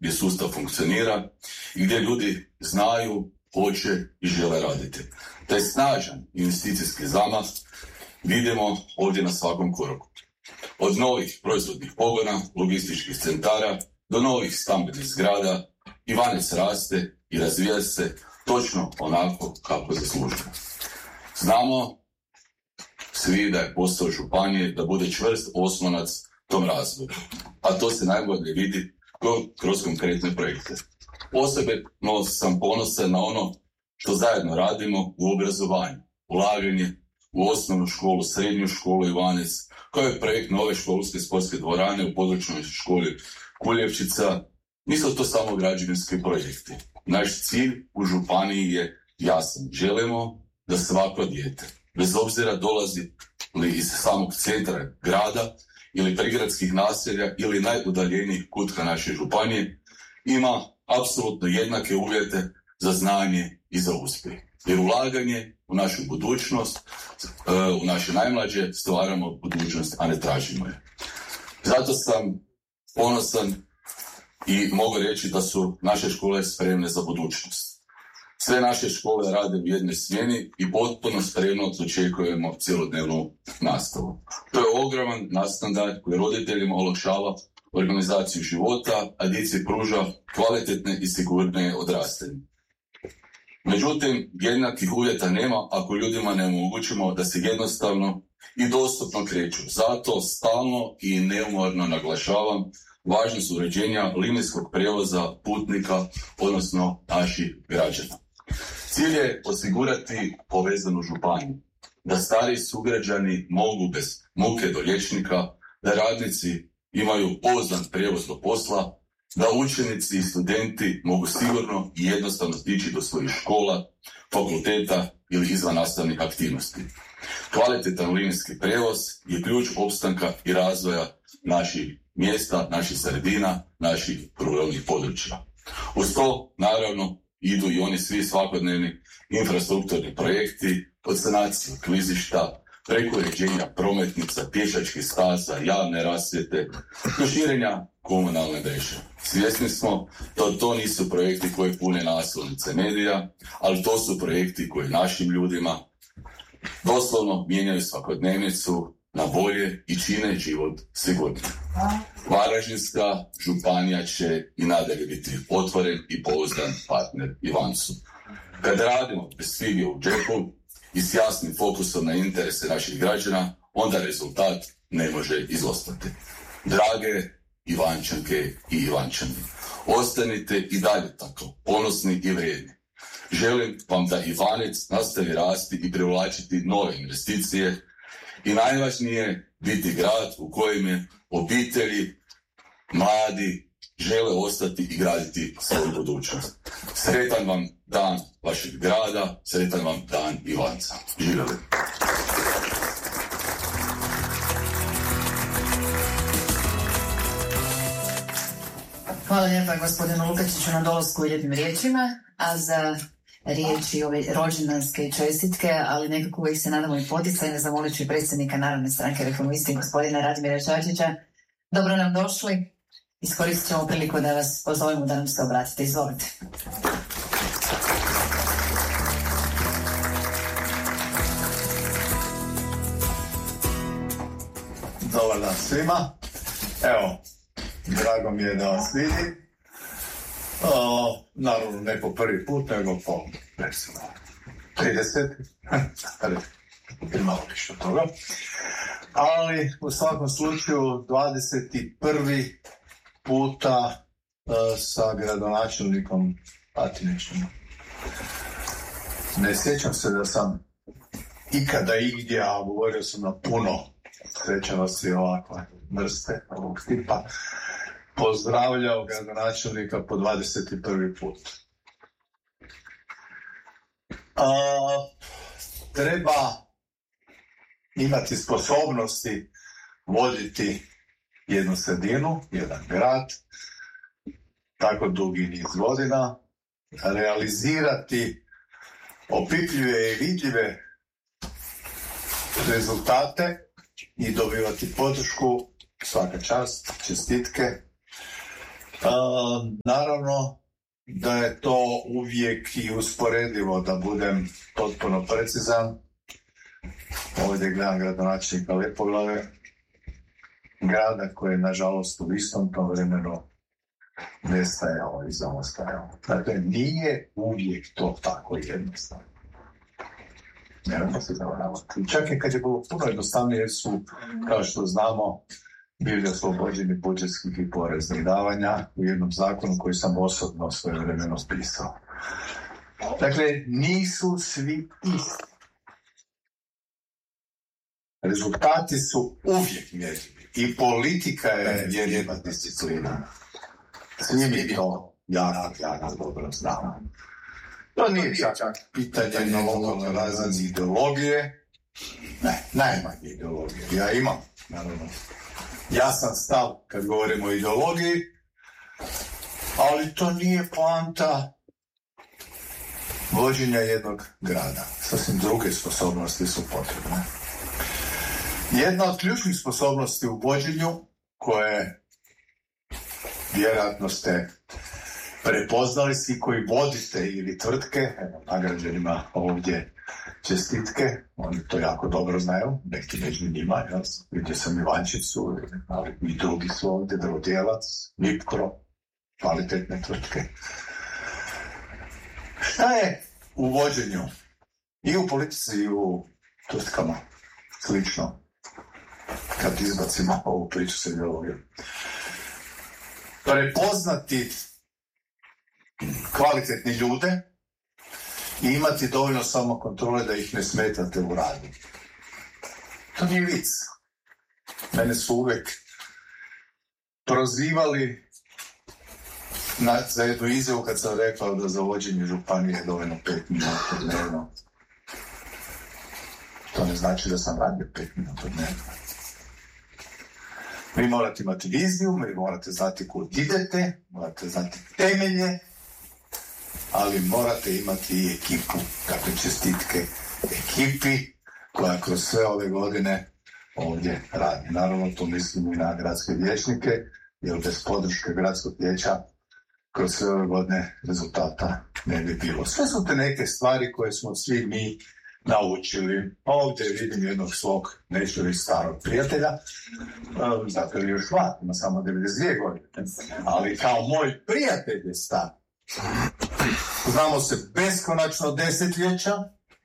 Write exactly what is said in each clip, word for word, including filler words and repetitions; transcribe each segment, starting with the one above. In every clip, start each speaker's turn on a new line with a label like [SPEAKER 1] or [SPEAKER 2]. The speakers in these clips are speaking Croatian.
[SPEAKER 1] gdje sustav funkcionira i gdje ljudi znaju, hoće i žele raditi. Taj snažan investicijski zamah vidimo ovdje na svakom koraku. Od novih proizvodnih pogona, logističkih centara do novih stambenih zgrada, Ivanec raste i razvija se točno onako kako zaslužuje. Znamo svi da je posao županije da bude čvrst oslonac tom razvoju, a to se najbolje vidi kroz konkretne projekte. Posebno sam ponosan na ono što zajedno radimo u obrazovanju, ulaganje u osnovnu školu, srednju školu Ivanec, kao je projekt nove školske sportske dvorane u područnoj školi Kuljevčica. Nisu to samo građevinski projekti. Naš cilj u županiji je jasan. Želimo da svako dijete, bez obzira dolazi li iz samog centra grada ili prigradskih naselja ili najudaljenijih kutka naše županije, ima apsolutno jednake uvjete za znanje i za uspjeh. Jer ulaganje u našu budućnost, u naše najmlađe stvaramo budućnost, a ne tražimo je. Zato sam ponosan i mogu reći da su naše škole spremne za budućnost. Sve naše škole rade u jednoj smjeni i potpuno spremno očekujemo cjelodnevnu nastavu. To je ogroman nadstandard koji roditeljima olakšava organizaciju života, a djeci pruža kvalitetne i sigurne odrastanje. Međutim, jednakih uvjeta nema ako ljudima ne omogućimo da se jednostavno i dostupno kreću. Zato stalno i neumorno naglašavam važnost uređenja linijskog prijevoza putnika, odnosno naših građana. Cilj je osigurati povezanu županiju, da stariji sugrađani mogu bez muke do liječnika, da radnici imaju pouzdan prijevoz do posla, da učenici i studenti mogu sigurno i jednostavno stići do svojih škola, fakulteta ili izvannastavnih aktivnosti. Kvalitetan linijski prijevoz je ključ opstanka i razvoja naših mjesta, naših sredina, naših ruralnih područja. Uz to, naravno, idu i oni svi svakodnevni infrastrukturni projekti, od sanacije klizišta, preko uređenja prometnica, pješačkih staza, javne rasvjete, do širenja komunalne mreže. Svjesni smo da to nisu projekti koji pune naslovnice medija, ali to su projekti koji našim ljudima doslovno mijenjaju svakodnevnicu na bolje i čine život sigurnim. Varaždinska županija će i nadalje biti otvoren i pouzdan partner Ivancu. Kad radimo bez fige u džepu i s jasnim fokusom na interese naših građana, onda rezultat ne može izostati. Drage Ivančanke i Ivančani, ostanite i dalje tako ponosni i vrijedni. Želim vam da Ivanec nastavi rasti i privlačiti nove investicije i najvažnije biti grad u kojem je obitelji, mladi žele ostati i graditi svoju budućnost. Sretan vam dan vašeg grada, sretan vam dan Ivanca. Živjeli!
[SPEAKER 2] Hvala lijepa gospodinu Lukačiću na dolasku u jednim riječima, a za riječi ove rođendanske čestitke, ali nekako uvijek se nadamo i poticajne, zamolit ću i predsjednika Narodne stranke Reformisti, gospodina Radimira Čačića. Dobro nam došli. Iskoristit ćemo priliku da vas pozovemo da nam se obratite. Izvolite.
[SPEAKER 3] Dobar dan svima. Evo, drago mi je da vas vidim. O, naravno ne po prvi put, nego po recimo trideset. Imalo više od toga. Ali u svakom slučaju dvadeset prvi puta uh, sa gradonačelnikom Batinićem. Ne sjećam se da sam ikada igdje, a govorio sam na puno srećanosti ovakve vrste ovog tipa, pozdravljao gradonačelnika po dvadeset prvi put. A, treba imati sposobnosti voditi jednu sredinu, jedan grad, tako dugi niz godina, realizirati opipljive i vidljive rezultate i dobivati podršku, svaka čast, čestitke. naravno da je to uvijek i usporedivo, da budem potpuno precizan. Ovdje gledam gradonačelnika Lepoglave, grada koji je nažalost u istom tom vremenu nestajao i zamostajao. Dakle, nije uvijek to tako jednostavno. Nemojmo se zavaravati. Čak i kad je bilo puno jednostavnije, jer su, kao što znamo, bili oslobođeni budžetskih i poreznih davanja u jednom zakonu koji sam osobno svojevremeno pisao. Dakle, nisu svi isti. Rezultati su uvijek mjerljivi i politika je mjerljiva disciplina. Svi mi to jako, jako dobro znamo. To nije čak pitanje na lokalnoj razini ideologije. Ne, najmanje ideologije. Ja imam, naravno, jasan stav kad govorimo o ideologiji, ali to nije poanta vođenja jednog grada. Sasvim druge sposobnosti su potrebne. Jedna od ključnih sposobnosti u vođenju, koje vjerojatno ste prepoznali svi koji vodite ili tvrtke, evo, nagrađenima ovdje čestitke, oni to jako dobro znaju, neki među njima, ja vidio sam Ivančicu, ali i drugi su ovdje, Drodjelac, Lipkro, kvalitetne tvrtke. Šta je u vođenju i u politici i u tvrtkama slično, kad izbacimo ovu priču s ideologijom? Prepoznati kvalitetni ljude i imati dovoljno samokontrole da ih ne smetate u radu. To nije vic. Mene su uvijek prozivali na, za jednu izjavu kad sam rekao da za vođenje županije je dovoljno pet minuta dnevno. To ne znači da sam radio pet minuta dnevno. Vi morate imati viziju, vi morate znati kud idete, morate znati temelje, ali morate imati i ekipu. Dakle, čestitke ekipi koja kroz sve ove godine ovdje radi. Naravno, to mislim i na gradske vijećnike, jer bez podrške gradskog vijeća kroz sve ove godine rezultata ne bi bilo. Sve su te neke stvari koje smo svi mi naučili. Ovdje vidim jednog svog, neću reći starog prijatelja, zato je još mlad, ima samo devedeset dvije godine, ali kao moj prijatelj je star. Znamo se beskonačno desetljeća.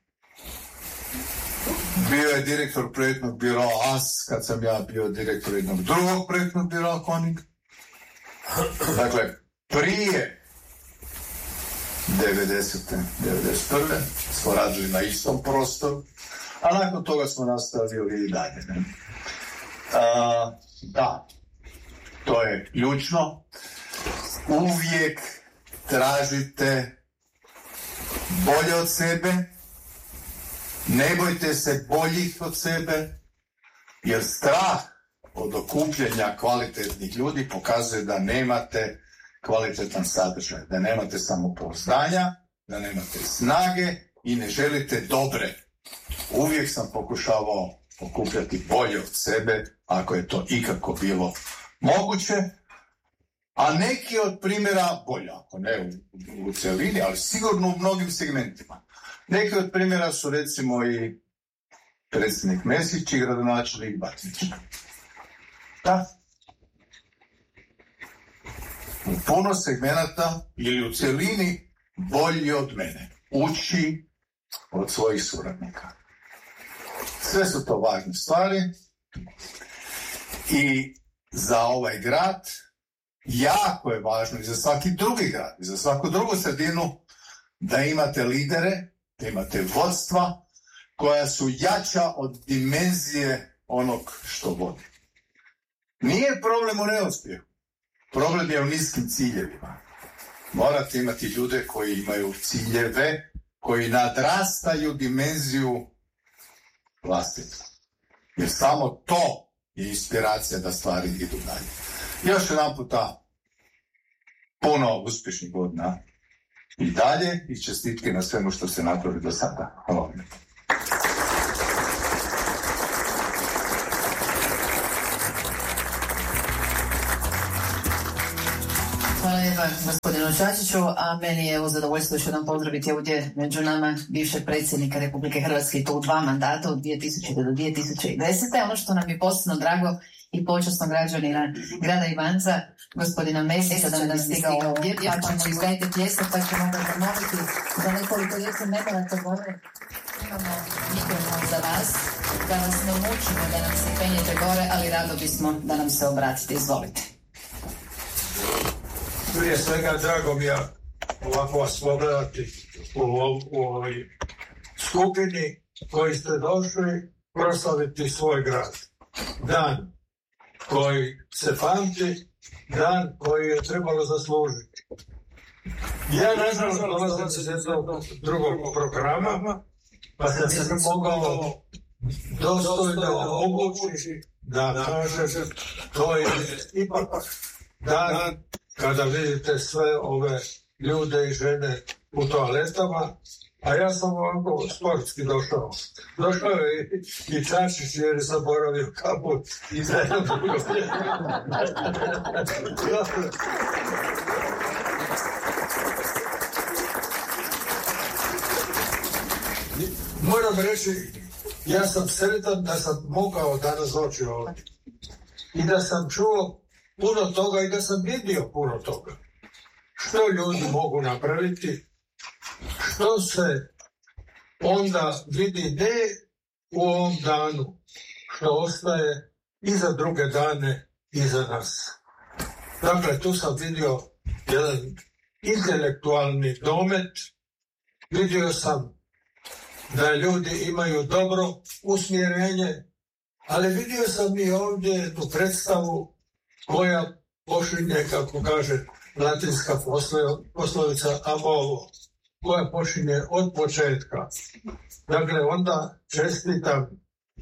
[SPEAKER 3] Bio je direktor projektnog biroa A S, kad sam ja bio direktor jednog drugog projektnog biroa Koning. Dakle, prije devedesete, devedeset prve smo radili na istom prostoru, a nakon toga smo nastavili i dalje. Ne? A, da, to je ključno. Uvijek tražite bolje od sebe, ne bojte se boljih od sebe, jer strah od okupljanja kvalitetnih ljudi pokazuje da nemate kvalitetan sadržaj, da nemate samopouzdanja, da nemate snage i ne želite dobre. Uvijek sam pokušavao okupljati bolje od sebe, ako je to ikako bilo moguće, a neki od primjera, bolje ako ne u, u celini, ali sigurno u mnogim segmentima. Neki od primjera su recimo i predsjednik Mesić i gradonačelnik Batinić. Da. U puno segmenata ili u celini bolji od mene. Uči od svojih suradnika. Sve su to važne stvari i za ovaj grad jako je važno i za svaki drugi grad i za svaku drugu sredinu da imate lidere, da imate vodstva koja su jača od dimenzije onog što vodi. Nije problem u neuspjehu, problem je u niskim ciljevima. Morate imati ljude koji imaju ciljeve, koji nadrastaju dimenziju vlastitu. Jer samo to je inspiracija da stvari idu dalje. Još jedan puta puno uspješnih godina i dalje i čestitke na svemu što se napravi do sada. Hvala.
[SPEAKER 2] lijepa gospodinu Čačiću, a meni je u zadovoljstvo još jednom pozdraviti ovdje među nama bivšeg predsjednika Republike Hrvatske i to u dva mandata od dvije tisućite do dvije tisuće desete. Ono što nam je posebno drago i počasno građanina grada Ivanca, gospodina Mesića, da nam je stigao ovdje, pa ćemo izgledati pjesmu, pa ćemo ga zamoliti za nekoliko djece ne morate gore. Imamo mikrofon za vas, da vas ne mučimo, da nam se penjete gore, ali rado bismo da nam se obratite. Izvolite.
[SPEAKER 4] Prije svega, drago mi je ovako vas pogledati u, u ovoj skupini koji ste došli proslaviti svoj grad. Dan koji se pamti, dan koji je trebalo zaslužiti. Ja nažalost dolazim se iz drugog programa, pa sam se mogao dostojno obući da kažem, to je ipak dan kada vidite sve ove ljude i žene u toaletama, a ja sam ovako sportski došao. Došao je i, i Čačić jer je zaboravio kaput i zajedno drugo. Moram reći, ja sam sretan da sam mogao danas doći ovdje. I da sam čuo puno toga i da sam vidio puno toga. Što ljudi mogu napraviti, što se onda vidi ne u ovom danu, što ostaje i za druge dane i za nas. Dakle, tu sam vidio jedan intelektualni domet, vidio sam da ljudi imaju dobro usmjerenje, ali vidio sam i ovdje jednu predstavu koja počinje, kako kaže latinska poslovica amovo, koja počinje od početka. Dakle, onda čestitam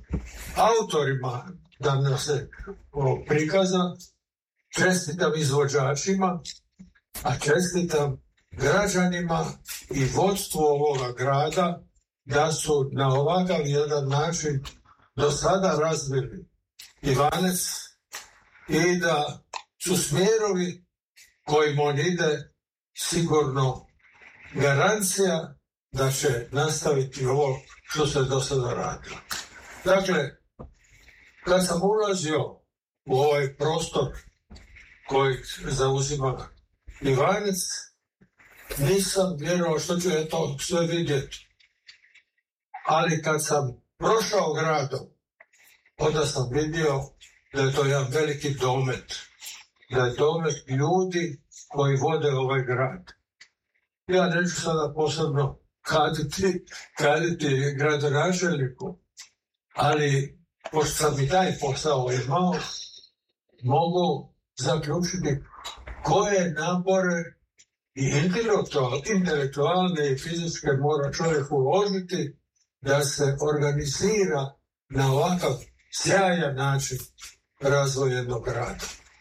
[SPEAKER 4] autorima danose prikaza, čestitam izvođačima, a čestitam građanima i vodstvu ovoga grada da su na ovakav jedan način do sada razvili Ivanec i da su smjerovi kojim on ide sigurno garancija da će nastaviti ovo što se do sada radilo. Dakle, kad sam ulazio u ovaj prostor koji zauzima Ivanec, nisam vjerovao što ću je to sve vidjeti. Ali kad sam prošao gradom, onda sam vidio da je to jedan veliki domet. Da je domet ljudi koji vode ovaj grad. Ja neću sada posebno kaditi, kaditi gradonačelniku, ali pošto sam i taj posao imao, mogu zaključiti koje napore i intelektualne i fizičke mora čovjek uložiti da se organizira na ovakav sjajan način razvoj jednog grada.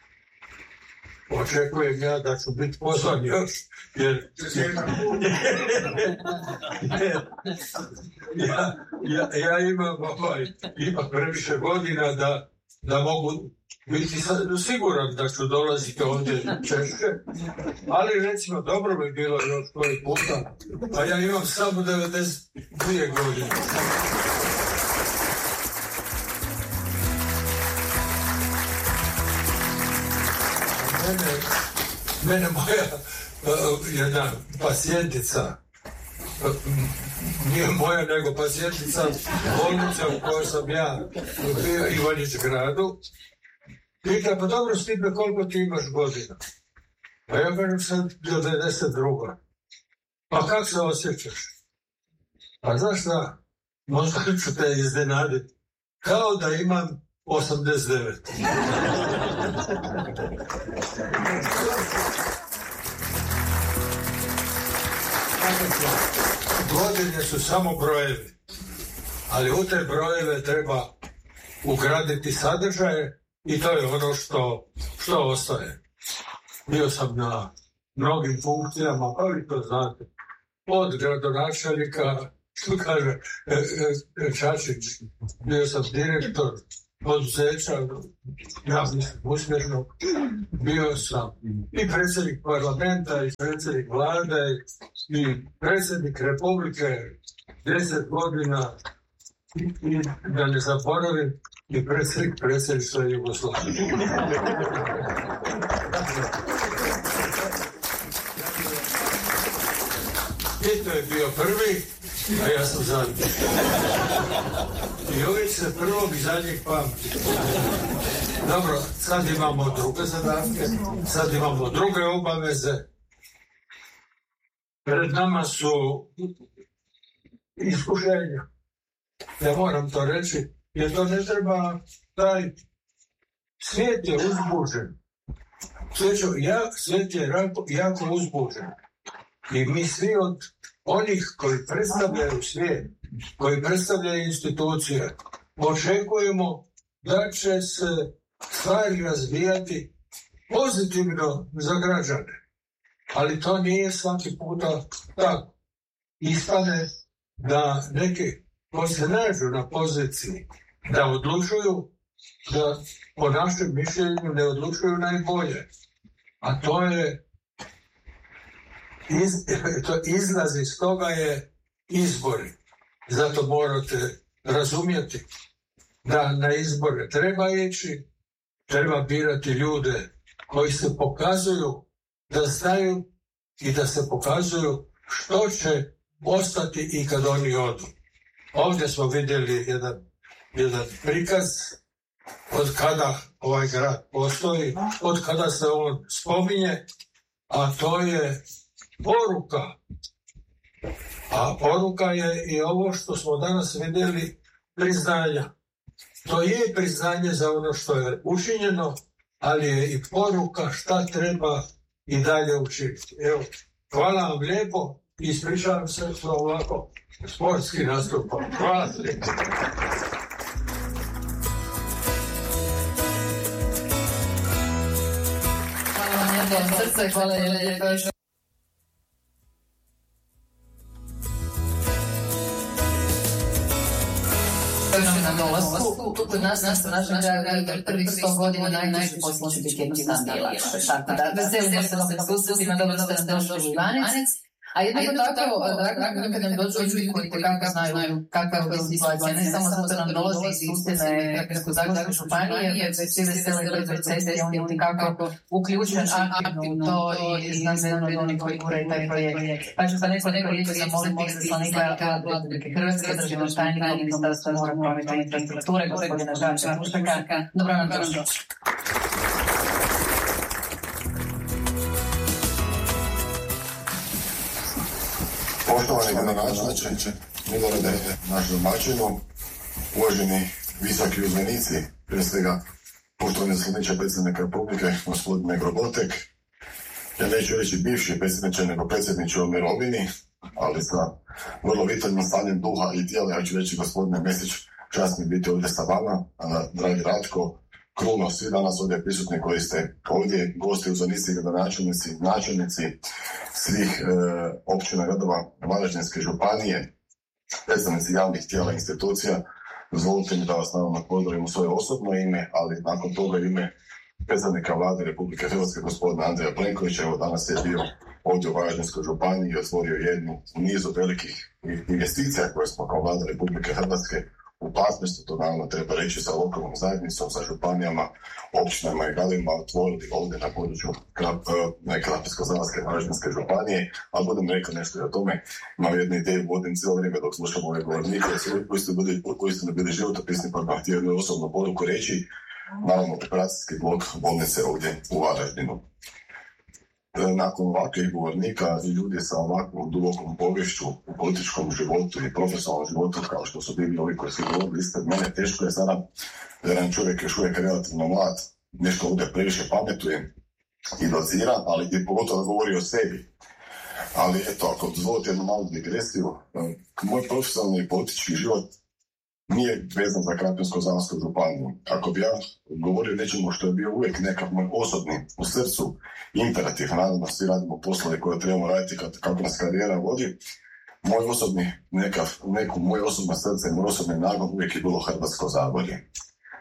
[SPEAKER 4] Očekujem ja da ću biti pozvan još, jer ja, ja, ja imam, ovaj, imam previše godina da, da mogu biti siguran da ću dolaziti ovdje češće, ali recimo dobro bi bilo još koji puta, a ja imam samo devedeset dvije godine. Mene, mene moja uh, jedna pacijentica, uh, nije moja nego pacijentica bolnica u kojoj sam ja bio Ivanić gradu, pita, pa dobro Stipe, koliko ti imaš godina? Pa ja kažem sam do devedeset druga. Pa kako se osjećaš? Pa znaš da, možda ću te iznenaditi, kao da imam osamdeset devet. Godine su samo brojevi, ali u te brojeve treba ugraditi sadržaje i to je ono što, što ostaje. Bio sam na mnogim funkcijama, pa vi to znate, od gradonačelnika, što kaže e, e, Čačić, bio sam direktor poduzeća, ja mislim uspješno, bio sam i predsjednik parlamenta, i predsjednik vlade, i predsjednik republike, deset godina, i, i da ne zaboravim, i predsjednik predsjedništva Jugoslavije. Tito je bio prvi, a ja sam zadnji. I uvijek se prvog i zadnjeg pamti. Dobro, sad imamo druge zadatke, sad imamo druge obaveze. Pred nama su iskušenja. Ja moram to reći, jer to ne treba taj svijet je uzbuđen. Ja, svijet je jako, jako uzbuđen. I mi svi od onih koji predstavljaju svijet, koji predstavljaju institucije, očekujemo da će se stvari razvijati pozitivno za građane. Ali to nije svaki puta tako. Ispane da neki koji se nađu na poziciji da odlučuju, da po našem mišljenju ne odlučuju najbolje. A to je Iz, to izlaz iz toga je izbori. Zato morate razumjeti da na izbore treba ići, treba birati ljude koji se pokazuju da znaju i da se pokazuju što će ostati i kad oni odu. Ovdje smo vidjeli jedan, jedan prikaz od kada ovaj grad postoji, od kada se on spominje, a to je poruka. A poruka je i ovo što smo danas vidjeli, priznanja. To je priznanje za ono što je učinjeno, ali je i poruka šta treba i dalje učiniti. Evo, hvala vam lijepo i ispričavam se što ovako sportski nastupam. Hvala lijepo.
[SPEAKER 2] Hvala vam lijepo srce, hvala lijepo. Na dolasku, tu kod nas, nas, našem kraju, prvih sto godina najteži posao će biti jednostavnije lakše. Tako da, veselimo se novim susretima, dobro ste nam došli u Ivanec. A jednako tako, kad nam dođu ljudi koji tekako znaju kakva je situacija, ne samo zato nam dolazi iz istine Krapinsko-zagorske županije, jer se svi vesele broj ceste, on je tekako uključen aktivno u to i zna za jedno od onih koji guraju taj projekt. Pa ću sa nekoliko riječi zamoliti izaslanika Republike Hrvatske, državnog tajnika Ministarstva mora, prometa i infrastrukture, gospodina Žača Rušaka. Dobro nam došli.
[SPEAKER 5] Poštovani gradonačelniče, Milorade, naš domaćinu, uvaženi visoki uzvanici, prije svega poštovani zasljedniče predsjednika Republike, gospodine Grobotek, ja neću reći bivši predsjedniče, nego predsjedniče u mirovini, ali sa vrlo vitalnim stanjem duha i tijela, ja ću reći gospodine Mesić, čast mi biti ovdje sa vama, a dragi Ratko, Kruno, svi danas ovdje prisutni koji ste ovdje, gosti, uzvanici, gradonačelnici, načelnici svih e, općina i gradova Varaždinske županije, predstavnici javnih tijela i institucija, dozvolite mi da vas naravno pozdravim u svoje osobno ime, ali nakon toga ime predsjednika Vlade Republike Hrvatske, gospodina Andreja Plenkovića. Evo danas je bio ovdje u Varaždinskoj županiji i otvorio jednu u nizu velikih investicija koje smo kao Vlada Republike Hrvatske u partnerstvu, to naravno treba reći, sa lokalnom zajednicom, sa županijama, općinama i gradovima otvorili ovdje na području Krapinsko-zagorske Varaždinske županije, ali budem rekao nešto i o tome. Imam jednu ideju, vodim cijelo vrijeme dok slušam ove govornike, koji su bili, koji su bili životopisni, pa bih htio jednu osobnu poruku reći, naravno operacijski blok bolnice ovdje u Varaždinu. Nakon ovakvih govornika i ljudi sa ovakvom dubokom povješću u političkom životu i profesionalnom životu, kao što su bili ovi koji su govorili ispred mene, teško je sada, jedan čovjek još uvijek relativno mlad, nešto ovdje previše pametuje i docira, ali i pogotovo govori o sebi. Ali eto, ako dozvolite jednu malu digresiju, moj profesionalni i politički život nije vezan za Krapinsko-zagorsku županiju. Ako bi ja govorio nečemu što je bio uvijek nekakav moj osobni u srcu imperativ, naravno svi radimo poslove koje trebamo raditi kako nas karijera vodi, moj osobni nekav, neko moje osobno srce, moj osobni nagon uvijek je bilo Hrvatsko Zagorje.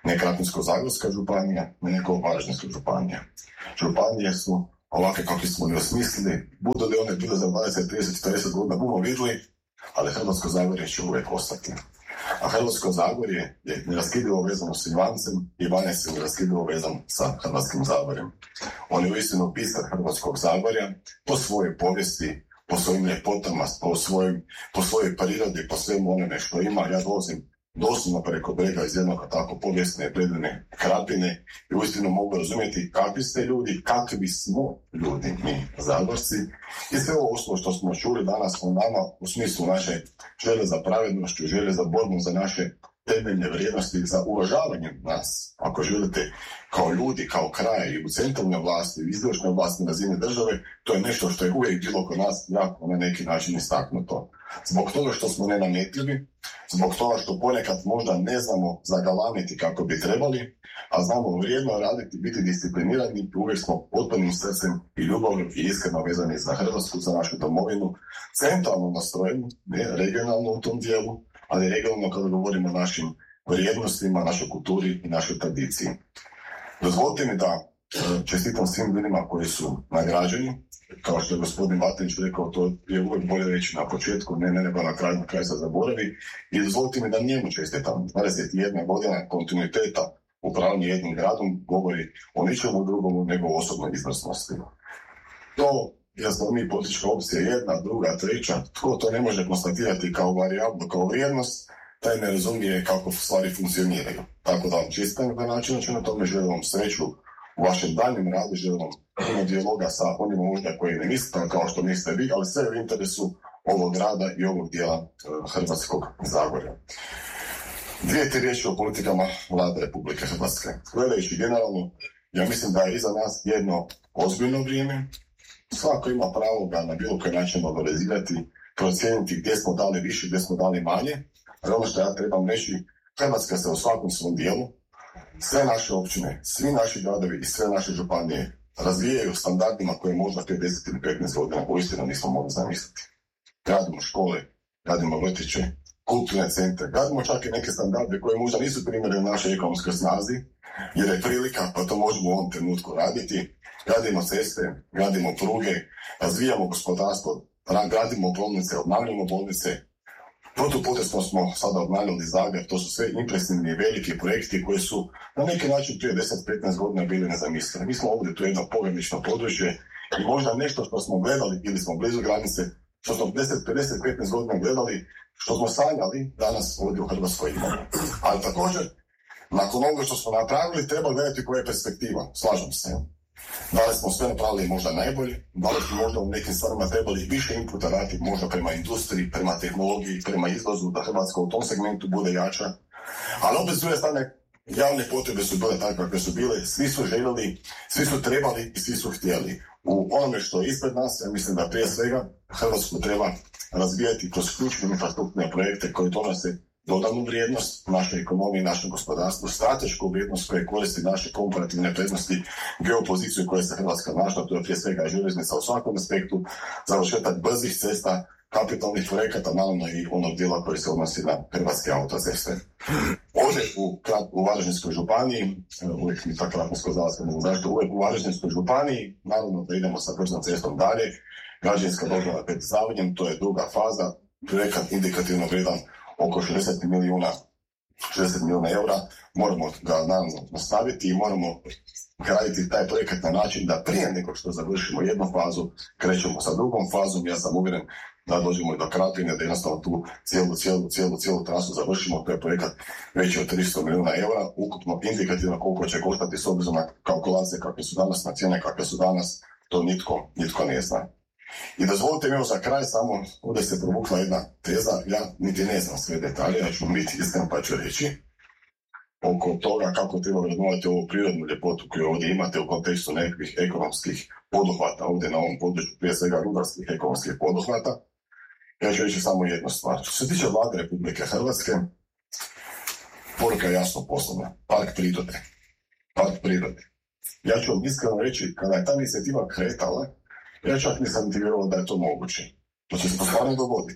[SPEAKER 5] ne Krapinsko-zagorska županija, ne neko Varaždinska županija. Županije su ovakve kakve smo li osmislili, budu li one bile za dvadeset, trideset, četrdeset godina, bumo vidjeli, ali Hrvatsko Zagorje će uvijek ostati. A Hrvatsko Zagorje je neraskidivo vezano s Ivancem, Ivanec je neraskidivo vezan sa Hrvatskim Zagorjem. On je uistinu pisar Hrvatskog Zagorja po svojoj povijesti, po svojim ljepotama, po, svojim, po svojoj prirodi, po svemu onome što ima. Ja dolazim doslovno preko brega iz jednog tako povijesne predivne Krapine i uistinu mogu razumjeti kakvi ste ljudi, kakvi smo ljudi mi Zagorci i sve ovo osnovo što smo čuli danas o nama u smislu naše želje za pravednošću, želje za borbom za naše temeljne vrijednosti, za uvažavanje nas, ako želite, kao ljudi, kao kraj i u centralnoj vlasti, u izvršnoj vlasti na razini države, to je nešto što je uvijek bilo kod nas jako na neki način istaknuto. Zbog toga što smo nenametljivi, zbog toga što ponekad možda ne znamo zagalamiti kako bi trebali, a znamo vrijedno raditi, biti disciplinirani i uvijek smo potpunim srcem i ljubavlju i iskreno vezani za Hrvatsku, za našu domovinu, centralno nastrojeni, ne regionalno u tom dijelu, ali regionalno kada govorimo o našim vrijednostima, našoj kulturi i našoj tradiciji. Dozvolite mi da čestitam svim ljudima koji su nagrađeni, kao što je gospodin Vatanić rekao, to je uvijek bolje reći na početku, ne, ne, nego na kraju, na kraju se zaboravi. I dozvolite mi da njemu čestitam. dvadeset jedna godina kontinuiteta upravljanja jednim gradom govori o ničemu drugom nego o osobnoj izvrsnosti. To jer smo mi politička opcija jedna, druga, treća, tko to ne može konstatirati kao varijablu, kao vrijednost, taj ne razumije kako stvari funkcioniraju. Tako da vam čistam na način, na tome želim vam sreću u vašem danjem radu, želim vam puno dijaloga sa onima možda koji ne mislite kao što mislite vi, ali sve u interesu ovog grada i ovog dijela uh, Hrvatskog Zagorja. Dvije te riječi o politikama Vlade Republike Hrvatske. Gledajući generalno, ja mislim da je iza nas jedno ozbiljno vrijeme. Svako ima pravo ga na bilo koji način valorizirati, procijeniti gdje smo dali više, gdje smo dali manje. Ali ono što ja trebam reći, Hrvatska se u svakom svom dijelu, sve naše općine, svi naši gradovi i sve naše županije razvijaju standardima koje možda prije deset ili petnaest godina uistinu nismo mogli zamisliti. Gradimo škole, gradimo vrtiće, kulturne centre, gradimo čak i neke standarde koje možda nisu primjere u našoj ekonomskoj snazi, jer je prilika, pa to možemo u ovom trenutku raditi. Gradimo ceste, gradimo pruge, razvijamo gospodarstvo, gradimo bolnice, obnavljamo bolnice. Protupotresno smo sada obnavljali Zagreb, to su sve impresivni veliki projekti koji su na neki način prije deset do petnaest godina bili nezamislivi. Mi smo ovdje tu jedno pogranično područje i možda nešto što smo gledali ili smo blizu granice, što smo deset, pedeset, petnaest godina gledali, što smo sanjali, danas ovdje u Hrvatskoj imamo. Ali također, nakon ovoga što smo napravili, treba gledati koja je perspektiva. Slažem se. Da li smo sve napravili možda najbolje, da li smo možda u nekim stvarima trebali više inputa dati, možda prema industriji, prema tehnologiji, prema izlazu, da Hrvatska u tom segmentu bude jača. Ali opet s druge strane, javne potrebe su bile takve kakve su bile, svi su željeli, svi su trebali i svi su htjeli. U onome što je ispred nas, ja mislim da prije svega Hrvatsku treba razvijati kroz ključne infrastrukturne projekte koji donose dodanu vrijednost našoj ekonomiji, našem gospodarstvu, stratešku vrijednost koje koristi naše komparativne prednosti, geopoziciju koje se Hrvatska našla, to je prije svega željeznica u svakom aspektu, završetak brzih cesta, kapitalnih projekata, naravno i onog dijela koji se odnosi na hrvatske autoceste. Ovdje u, u Varaždinskoj županiji, uvijek mi tako Krapinsko-zagorska mogu zašto, uvijek u Varaždinskoj županiji, naravno da idemo sa brzom cestom dalje, građevinska dozvola pred Zavodnjem, to je druga faza, projekat indikativno vredan oko šezdeset milijuna eura, moramo ga naravno nastaviti i moramo graditi taj projekat na način da prije nego što završimo jednu fazu, krećemo sa drugom fazom. Ja sam uvjeren da dođemo i do Krapine, da jednostavno tu cijelu, cijelu, cijelu, cijelu trasu završimo. To je projekat veći od tristo milijuna eura, ukupno indikativno koliko će koštati s obzirom na kalkulacije kakve su danas, na cijene kakve su danas, to nitko, nitko ne zna. I dozvolite mi evo za kraj samo, ovdje se provukla jedna teza, ja niti ne znam sve detalje, ja ću biti iskren pa ću reći, oko toga kako treba vrednovati ovu prirodnu ljepotu koju ovdje imate u kontekstu nekakvih ekonomskih poduhvata ovdje na ovom području, prije svega rudarskih ekonomskih poduhvata. Ja ću reći samo jednu stvar. Što se tiče Vlade Republike Hrvatske, poruka je jasno poslana. Park prirode. Park prirode. Ja ću vam iskreno reći, kada je ta inicijativa kretala, ja čak nisam niti vjerovao da je to moguće. To će se stvarno dogoditi.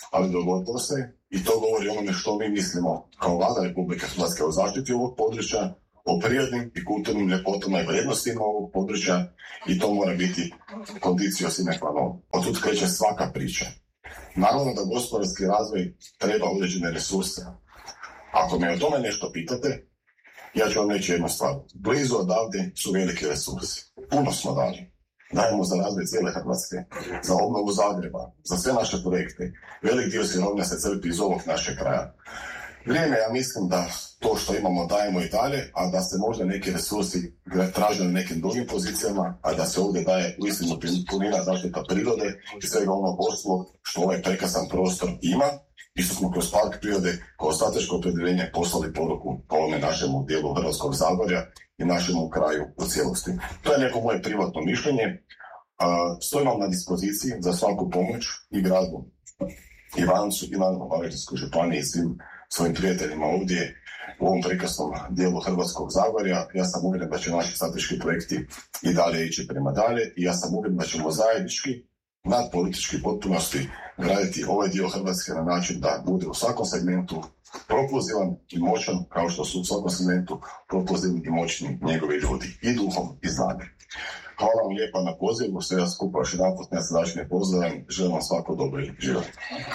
[SPEAKER 5] ali dogodilo se i to govori onome što mi mislimo kao Vlada Republike Hrvatske o zaštiti ovog područja, o prirodnim i kulturnim ljepotama i vrijednostima ovog područja i to mora biti condicio sine qua non. Od tud kreće svaka priča. Naravno da gospodarski razvoj treba određene resurse. Ako me o tome nešto pitate, ja ću vam reći jednu stvar. Blizu odavde su veliki resursi. Puno smo dali. Dajemo za razvoj cijele Hrvatske, za obnovu Zagreba, za sve naše projekte. Velik dio sirovina se crpi iz ovog našeg kraja. Vrijeme, ja mislim da to što imamo dajemo i dalje, a da se možda neki resursi traže na nekim drugim pozicijama, a da se ovdje daje uistinu punina zaštita prirode i svega ono ostalog što ovaj prekrasan prostor ima i što smo kroz park prirode kao strateško opredjeljenje poslali poruku po ovome našemu dijelu Hrvatskog Zagorja i našemu kraju u cijelosti. To je neko moje privatno mišljenje. Stojim vam na dispoziciji za svaku pomoć i gradu Ivancu i naravno Varaždinskoj županiji i svim svojim prijateljima ovdje u ovom prekrasnom dijelu Hrvatskog Zagorja. Ja sam uvjeren da će naši strateški projekti i dalje ići prema dalje i ja sam uvjeren da ćemo zajednički nad politički potpunosti graditi ovaj dio Hrvatske na način da bude u svakom segmentu propulzivan i moćan, kao što su u svakom segmentu propulzivni i moćni njegovi ljudi i duhom i znanjem. Hvala vam lijepa na pozivu, sve ja skupa još jedan put najsrdačnije pozdravim, želim vam svako dobro i život.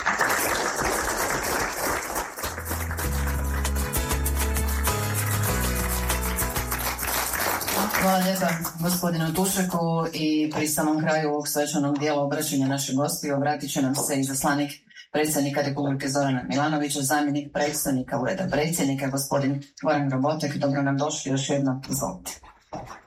[SPEAKER 2] Hvala lijepa gospodinu Tušeku i pri samom kraju ovog svečanog dijela obraćanja naših gostiju obratit će nam se izaslanik predsjednika Republike Zorana Milanovića, zamjenik predsjednika Ureda predsjednika, gospodin Goran Grobotek. Dobro nam došli još jednom, izvolite.